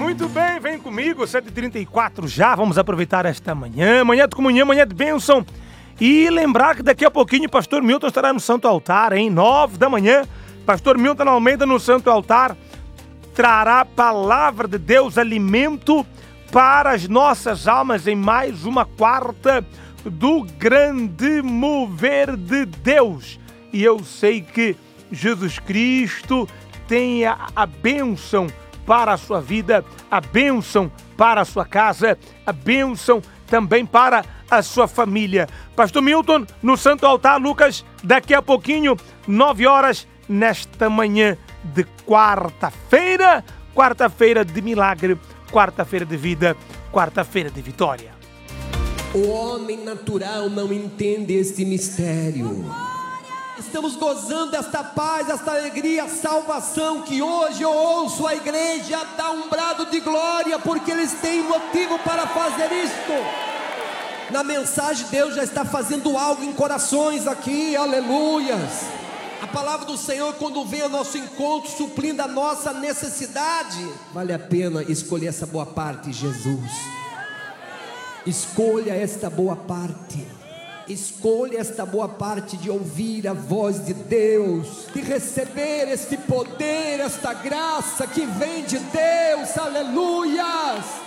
Muito bem, vem comigo, 7h34 já, vamos aproveitar esta manhã de comunhão, manhã de bênção. E lembrar que daqui a pouquinho o pastor Milton estará no Santo Altar, 9 da manhã. Pastor Milton Almeida no Santo Altar trará a palavra de Deus, alimento para as nossas almas em mais uma quarta do grande mover de Deus. E eu sei que Jesus Cristo tem a bênção para a sua vida, a bênção para a sua casa, a bênção também para a sua família. Pastor Milton, no Santo Altar, Lucas, daqui a pouquinho, 9 horas, nesta manhã de quarta-feira, quarta-feira de milagre, quarta-feira de vida, quarta-feira de vitória. O homem natural não entende este mistério. Estamos gozando desta paz, desta alegria, salvação, que hoje eu ouço a igreja dar um brado de glória, porque eles têm motivo para fazer isto. Na mensagem, Deus já está fazendo algo em corações aqui, aleluias. A palavra do Senhor, quando vem ao nosso encontro, suprindo a nossa necessidade, vale a pena escolher essa boa parte, Jesus. Escolha esta boa parte. Escolha esta boa parte de ouvir a voz de Deus, de receber este poder, esta graça que vem de Deus, aleluias.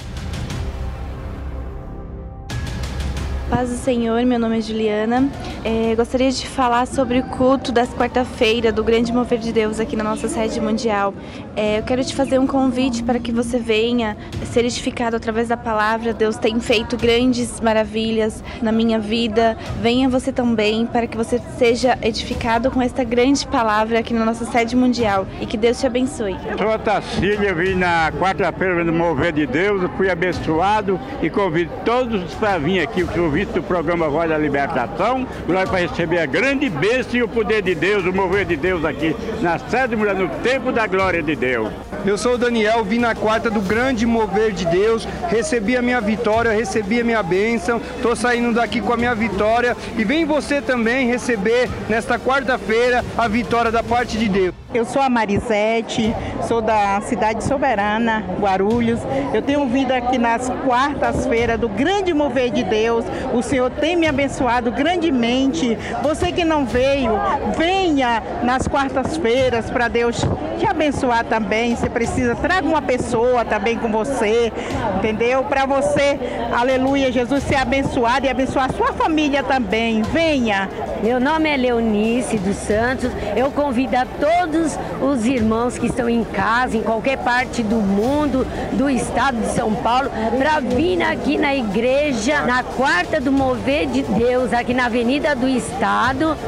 Paz do Senhor, meu nome é Juliana. Gostaria de falar sobre o culto das quarta-feira do Grande Mover de Deus aqui na nossa sede mundial. Eu quero te fazer um convite para que você venha ser edificado através da palavra. Deus tem feito grandes maravilhas na minha vida. Venha você também para que você seja edificado com esta grande palavra aqui na nossa sede mundial e que Deus te abençoe. Sou a Tacília, vim na quarta-feira no Mover de Deus, fui abençoado e convido todos para vir aqui, o do programa Voz da Libertação, para receber a grande bênção e o poder de Deus, o mover de Deus aqui na sede mulher, no tempo da glória de Deus. Eu sou o Daniel, vim na quarta do grande mover de Deus, recebi a minha vitória, recebi a minha bênção, estou saindo daqui com a minha vitória e vem você também receber nesta quarta-feira a vitória da parte de Deus. Eu sou a Marisete, sou da cidade Soberana, Guarulhos. Eu tenho vindo aqui nas quartas-feiras do grande mover de Deus. O Senhor tem me abençoado grandemente. Você que não veio, venha nas quartas-feiras para Deus te abençoar também. Você precisa, traga uma pessoa também com você, entendeu? Para você, aleluia, Jesus ser abençoado e abençoar a sua família também. Venha. Meu nome é Leonice dos Santos. Eu convido a todos os irmãos que estão em casa, em qualquer parte do mundo, do estado de São Paulo, para vir aqui na igreja, na quarta do Mover de Deus, aqui na Avenida do Estado,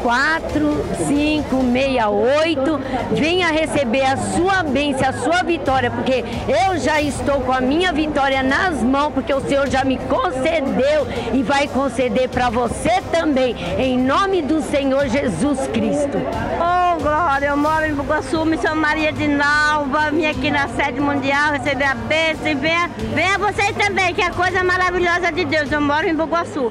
4568. Venha receber a sua bênção, a sua vitória, porque eu já estou com a minha vitória nas mãos, porque o Senhor já me concedeu e vai conceder para você também, em nome do Senhor Jesus Cristo. Oh, glória, eu moro em Bugaçu, me chamo Maria de Nalva, vim aqui na sede mundial receber a bênção e venha vocês também, que é a coisa maravilhosa de Deus. Eu moro em Bugaçu.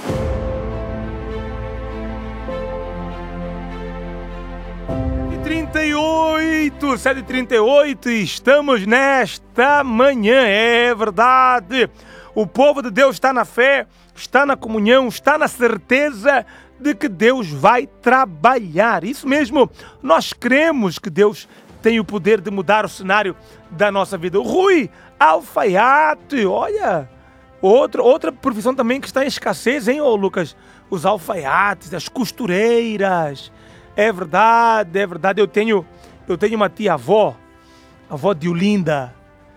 Oito, 7h38, estamos nesta manhã, é verdade. O povo de Deus está na fé, está na comunhão, está na certeza de que Deus vai trabalhar. Isso mesmo, nós cremos que Deus tem o poder de mudar o cenário da nossa vida. O Rui Alfaiate, olha, outra profissão também que está em escassez, hein, ô Lucas? Os alfaiates, as costureiras. É verdade. Eu tenho uma tia-avó, a avó de Olinda.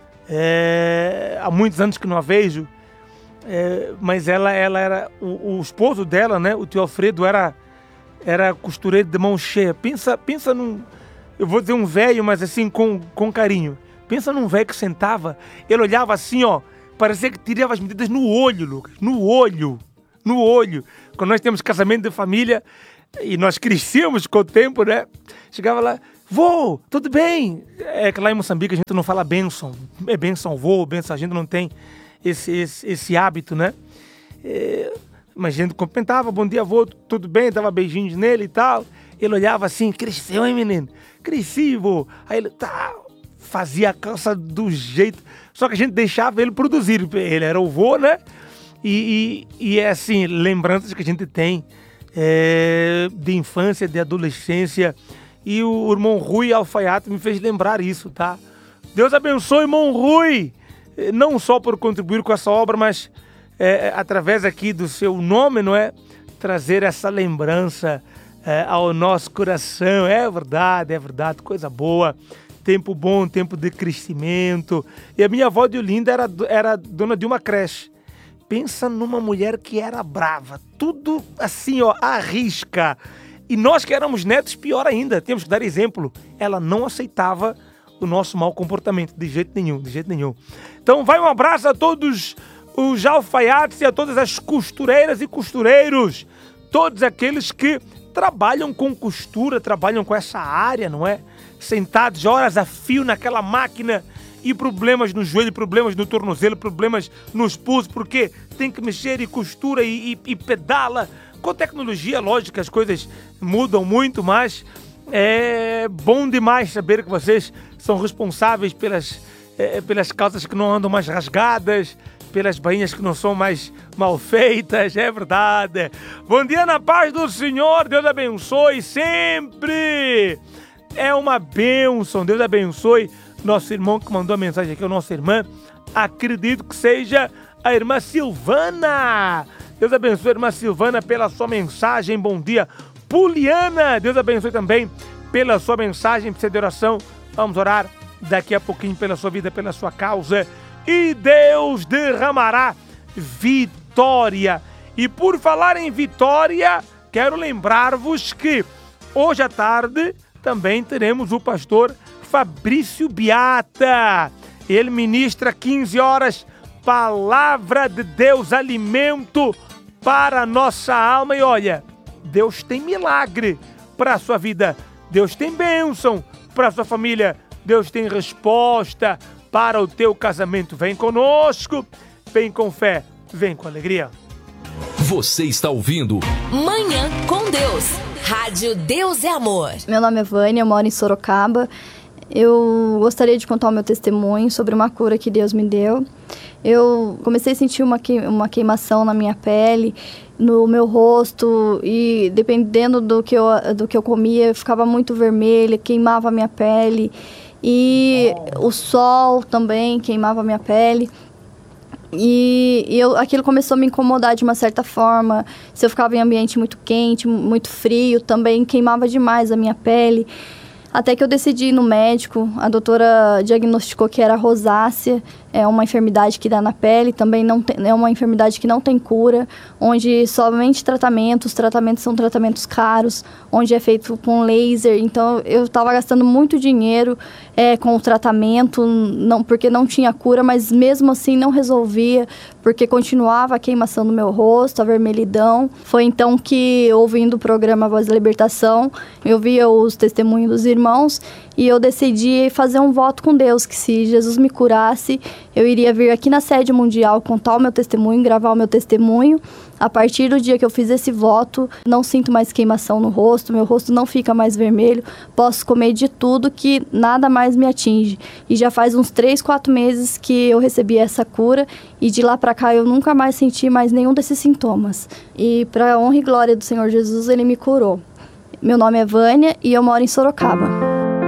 Há muitos anos que não a vejo. Mas ela era... O esposo dela, né? O tio Alfredo era costureiro de mão cheia. Pensa num... Eu vou dizer um velho, mas assim, com carinho. Pensa num velho que sentava, ele olhava assim, ó. Parecia que tirava as medidas no olho, Lucas. No olho. Quando nós temos casamento de família... E nós crescíamos com o tempo, né? Chegava lá, vô, tudo bem? É que lá em Moçambique a gente não fala bênção. É bênção, vô, bênção. A gente não tem esse hábito, né? Mas a gente cumprimentava, bom dia, vô, tudo bem? Dava beijinhos nele e tal. Ele olhava assim, cresceu, hein, menino? Cresci, vô. Aí ele, tá, fazia a calça do jeito, só que a gente deixava ele produzir. Ele era o vô, né? E é assim, lembranças que a gente tem de infância, de adolescência. E o irmão Rui Alfaiate me fez lembrar isso, tá? Deus abençoe, irmão Rui, não só por contribuir com essa obra, mas através aqui do seu nome, não é? Trazer essa lembrança ao nosso coração. É verdade, coisa boa. Tempo bom, tempo de crescimento. E a minha avó de Olinda era dona de uma creche. Pensa numa mulher que era brava. Tudo assim, ó, à risca. E nós que éramos netos, pior ainda. Temos que dar exemplo. Ela não aceitava o nosso mau comportamento. De jeito nenhum. Então vai um abraço a todos os alfaiates e a todas as costureiras e costureiros. Todos aqueles que trabalham com costura, trabalham com essa área, não é? Sentados horas a fio naquela máquina e problemas no joelho, problemas no tornozelo, problemas nos pulsos, porque tem que mexer e costura e pedala. Com tecnologia, lógico, as coisas mudam muito, mas é bom demais saber que vocês são responsáveis pelas calças que não andam mais rasgadas, pelas bainhas que não são mais mal feitas, é verdade. Bom dia na paz do Senhor, Deus abençoe sempre. É uma bênção, Deus abençoe nosso irmão que mandou a mensagem aqui, a nossa irmã. Acredito que seja a irmã Silvana. Deus abençoe a irmã Silvana pela sua mensagem, bom dia. Puliana, Deus abençoe também pela sua mensagem, precisa de oração. Vamos orar daqui a pouquinho pela sua vida, pela sua causa. E Deus derramará vitória. E por falar em vitória, quero lembrar-vos que hoje à tarde também teremos o pastor Fabrício Beata. Ele ministra 15 horas, palavra de Deus, alimento para a nossa alma. E olha, Deus tem milagre para a sua vida. Deus tem bênção para a sua família. Deus tem resposta para o teu casamento. Vem conosco, vem com fé, vem com alegria. Você está ouvindo Manhã com Deus. Rádio Deus é Amor. Meu nome é Vânia, eu moro em Sorocaba. Eu gostaria de contar o meu testemunho sobre uma cura que Deus me deu. Eu comecei a sentir uma queimação na minha pele, no meu rosto, e dependendo do que eu comia, eu ficava muito vermelha, queimava a minha pele. E o sol também queimava a minha pele. E aquilo começou a me incomodar de uma certa forma. Se eu ficava em ambiente muito quente, muito frio, também queimava demais a minha pele. Até que eu decidi ir no médico, a doutora diagnosticou que era rosácea, é uma enfermidade que dá na pele, também é uma enfermidade que não tem cura, onde somente os tratamentos são tratamentos caros, onde é feito com laser. Então eu estava gastando muito dinheiro com o tratamento, porque não tinha cura, mas mesmo assim não resolvia, porque continuava a queimação no meu rosto, a vermelhidão. Foi então que, ouvindo o programa Voz da Libertação, eu via os testemunhos dos irmãos e eu decidi fazer um voto com Deus, que se Jesus me curasse, eu iria vir aqui na sede mundial contar o meu testemunho, gravar o meu testemunho. A partir do dia que eu fiz esse voto, não sinto mais queimação no rosto, meu rosto não fica mais vermelho, posso comer de tudo que nada mais me atinge. E já faz uns 3, 4 meses que eu recebi essa cura e de lá pra cá eu nunca mais senti mais nenhum desses sintomas. E pra honra e glória do Senhor Jesus, Ele me curou. Meu nome é Vânia e eu moro em Sorocaba.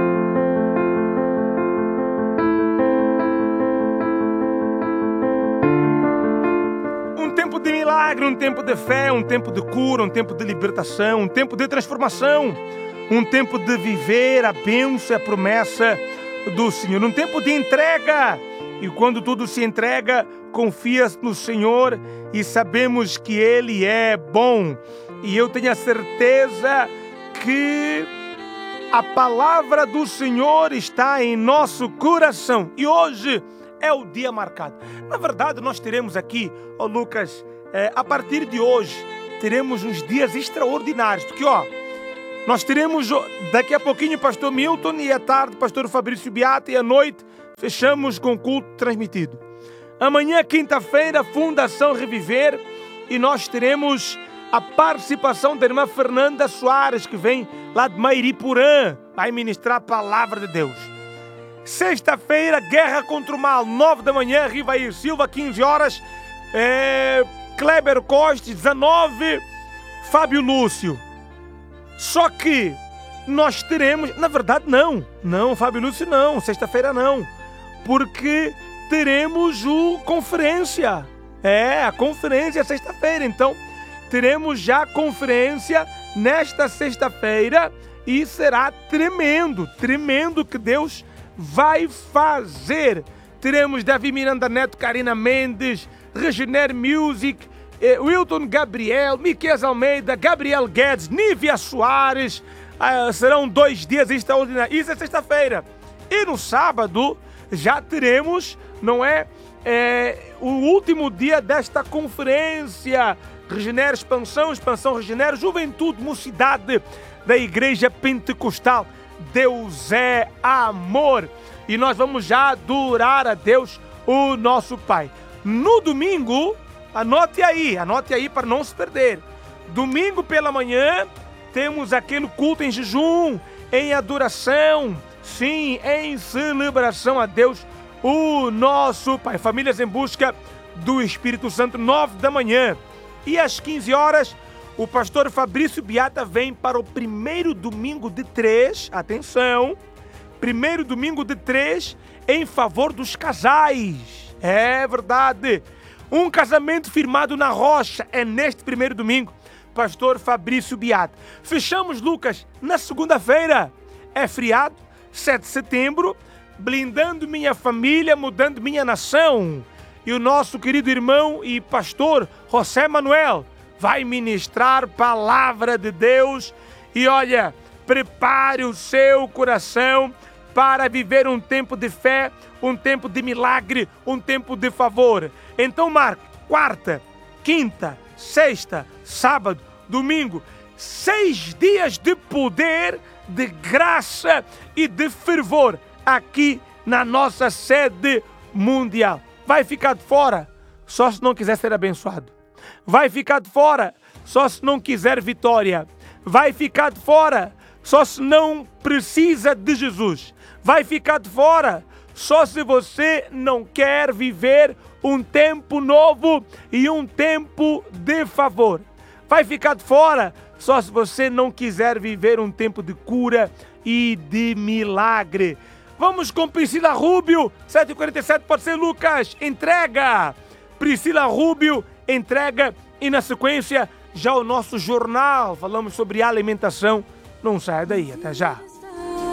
De milagre, um tempo de fé, um tempo de cura, um tempo de libertação, um tempo de transformação, um tempo de viver a bênção e a promessa do Senhor, um tempo de entrega. E quando tudo se entrega, confia no Senhor e sabemos que Ele é bom. E eu tenho a certeza que a palavra do Senhor está em nosso coração. E hoje é o dia marcado. Na verdade, nós teremos aqui, Lucas, a partir de hoje, teremos uns dias extraordinários. Porque, nós teremos daqui a pouquinho pastor Milton e à tarde pastor Fabrício Beata e à noite fechamos com culto transmitido. Amanhã, quinta-feira, Fundação Reviver e nós teremos a participação da irmã Fernanda Soares, que vem lá de Mairipurã, vai ministrar a palavra de Deus. Sexta-feira, Guerra contra o Mal, 9 da manhã, Rivair Silva, 15 horas, Kleber Costa, 19, Fábio Lúcio. Só que nós teremos, na verdade não, Fábio Lúcio não, sexta-feira não, porque teremos conferência, a conferência é sexta-feira, então teremos já conferência nesta sexta-feira e será tremendo que Deus vai fazer. Teremos Davi Miranda Neto, Karina Mendes, Regener Music, Wilton Gabriel, Miquel Almeida, Gabriel Guedes, Nívia Soares. Serão 2 dias extraordinários. Isso é sexta-feira. E no sábado já teremos, o último dia desta conferência. Regenera Expansão, Expansão Regenera, Juventude, Mocidade da Igreja Pentecostal. Deus é amor. E nós vamos já adorar a Deus, o nosso Pai. No domingo, anote aí para não se perder. Domingo pela manhã, temos aquele culto em jejum, em adoração, sim, em celebração a Deus, o nosso Pai. Famílias em Busca do Espírito Santo, 9 da manhã. E às 15 horas, o pastor Fabrício Beata vem para o primeiro domingo de 3, atenção, primeiro domingo de 3, em favor dos casais. É verdade. Um casamento firmado na rocha é neste primeiro domingo. Pastor Fabrício Beata. Fechamos, Lucas, na segunda-feira. É feriado, 7 de setembro, blindando minha família, mudando minha nação. E o nosso querido irmão e pastor José Manuel vai ministrar palavra de Deus. E olha, prepare o seu coração para viver um tempo de fé, um tempo de milagre, um tempo de favor. Então marque quarta, quinta, sexta, sábado, domingo, 6 dias de poder, de graça e de fervor aqui na nossa sede mundial. Vai ficar de fora só se não quiser ser abençoado. Vai ficar de fora só se não quiser vitória. Vai ficar de fora só se não precisa de Jesus. Vai ficar de fora só se você não quer viver um tempo novo e um tempo de favor. Vai ficar de fora só se você não quiser viver um tempo de cura e de milagre. Vamos com Priscila Rubio, 7h47, pode ser, Lucas, entrega. Priscila Rubio, entrega. E na sequência, já o nosso jornal, falamos sobre alimentação. Não saia daí, até já.